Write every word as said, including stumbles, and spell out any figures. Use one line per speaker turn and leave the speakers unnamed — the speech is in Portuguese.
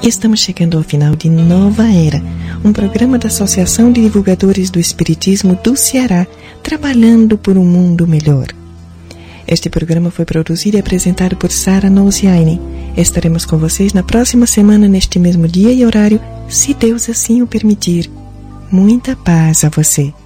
Estamos chegando ao final de Nova Era, um programa da Associação de Divulgadores do Espiritismo do Ceará, trabalhando por um mundo melhor. Este programa foi produzido e apresentado por Sara Nolziaine. Estaremos com vocês na próxima semana, neste mesmo dia e horário, se Deus assim o permitir. Muita paz a você.